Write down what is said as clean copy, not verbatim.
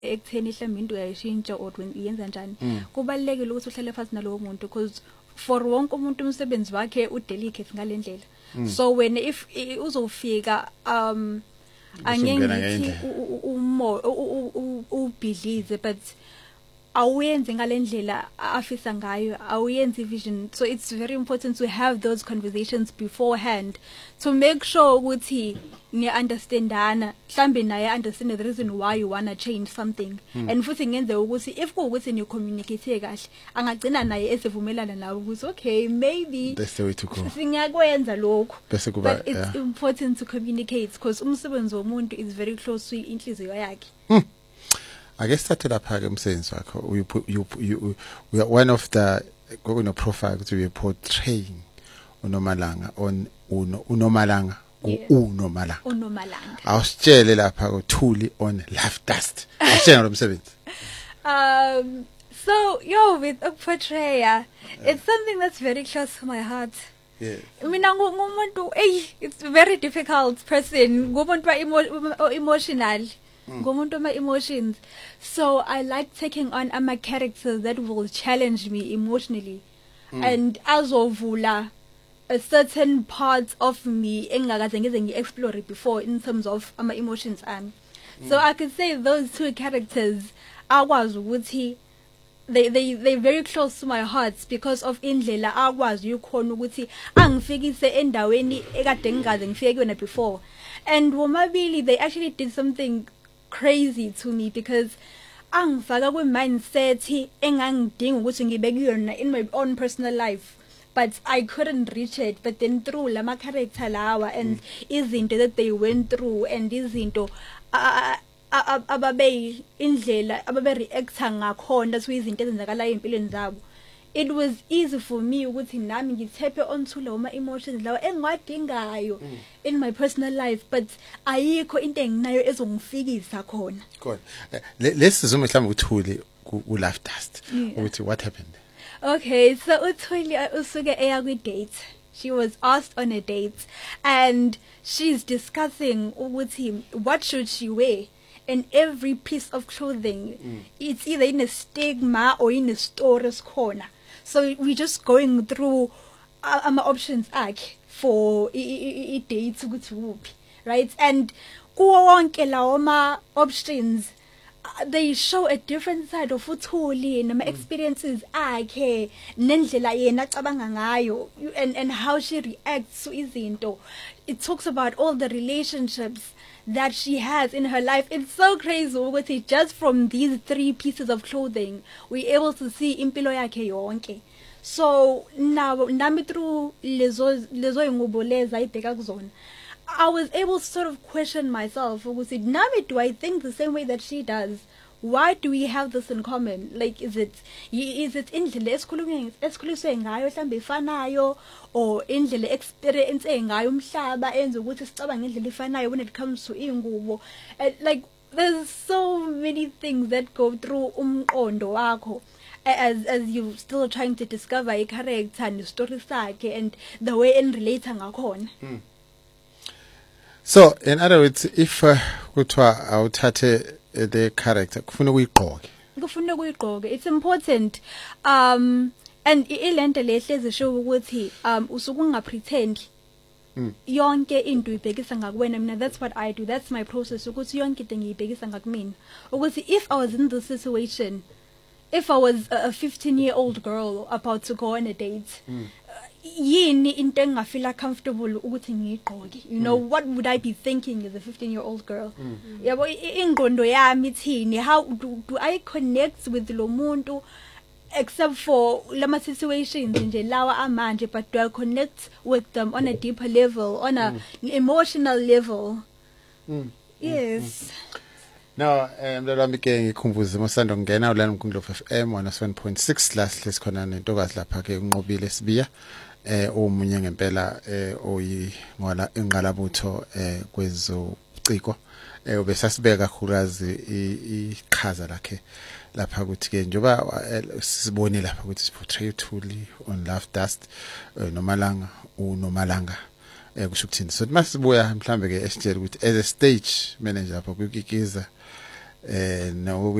ekutheni mhlawumbe into uyayishintsha or uyenza kanjani kubalekile ukuthi uhlale phansi nalowo muntu because for wonke umuntu umsebenzi wakhe udelicate ngalendlela so when if uzofika angengithi ubhidlize but awuyenzi ngalendlela afisa ngayo awuyenzi vision so it's very important to have those conversations beforehand to make sure ukuthi ni understandana mhlambe naye understand the reason why you wanna change something and futhi ngenze ukuthi if kuukuthi ni communicate kahle angagcina naye esivumelana nawe ukuthi okay maybe that's the way to go singakwenza lokho bese kuba but it's important to communicate because umsebenzi womuntu is very close to inhliziyo yakhe ake start lapha ke umsebenzi wakho you are one of the gokuno profile ukuthi we portraying uNomalanga on uNomalanga uNomalanga awusitshele lapha kuThuli on Love Dust awusitshela lomsebenzi so with a portrayer it's something that's very close to my heart mina ngumuntu it's very difficult person ngumuntu emotional ngumuntu ma emotions so I like taking on ama characters that will challenge me emotionally and azovula a certain part of me engakaze ngize ngi-explore before in terms of ama emotions ami so I could say those two characters akwazi ukuthi they very close to my heart because of indlela akwazi ukhona ukuthi angifikise endaweni ekade ngingaze ngifike kuyona before and womabili they actually did something crazy to me because angifaka kwi mindset engangidinga ukuthi ngibe kuyona in my own personal life but I couldn't reach it but then through lama character lawa and izinto that they went through and izinto ababe indlela ababe reacta ngakhona to izinto ezenzakala empilweni zabo it was easy for me ukuthi nami ngithepe onto lawo emotions lawa engiwadingayo in my personal life but ayikho into enginayo ezongifikisa khona lesizuma mhlawumbe uThuli ku Love Dust ukuthi what happened okay so uThuli usuke eya kwi date she was asked on a date and she's discussing ukuthi what should she wear in every piece of clothing it's either in a stigma or in a story corner so we just going through ama options akhe for I dates ukuthi wuphi right and kuwo wonke lawo ma options they show a different side of uThuli nama experiences akhe nendlela yena acabanga ngayo and how she reacts to izinto it talks about all the relationships that she has in her life. It's so crazy ukuthi just from these 3 pieces of clothing we're able to see impilo yakhe yonke so now nami through lezo ingubo leza ayibheka kuzona I was able to sort of question myself ukuthi nami do I think the same way that she does why do we have this in common like is it indlela esikhulunywe ngayo mhlambe ifanayo or indlela experience engayo umhlaba enza ukuthi sicabange indlela ifanayo when it comes to ingubo like there's so many things that go through umqondo wakho as you still trying to discover a character and story sakhe and the way in relate ngakhona so in other words if kuthiwa awuthathe the character kufuna ukuyigqoke it's important and ilento lehlezi show ukuthi usuku ungapretend yonke into ibhekisa ngakuwena mina that's what I do that's my process ukuthi yonke into ngiyibhekisa ngakumina ukuthi if I was in this situation if I was a 15-year-old girl about to go on a date yini into engafila comfortable ukuthi ngiyigqoke you know what would I be thinking as a 15-year-old girl yabo ingqondo yami ithini how do I connect with lo muntu except for lama situations nje lawa amanje but do I connect with them on a deeper level on a emotional level yes now mlalwami ke ngikhumbuze mosando ngena ulana kuNglobe FM 107.6 last lesikhona nentokazi lapha ke unqobile sibiya omunye ngempela oyingwala ingqalabutho kwezociko ubesasibeka kakhulukazi iqhaza lakhe lapha ukuthi ke njoba sibone lapha ukuthi siportray uThuli on Love Dust uNomalanga kusho ukuthini so masibuya mhlambe ke esitshela ukuthi as a stage manager lapha kukikiza no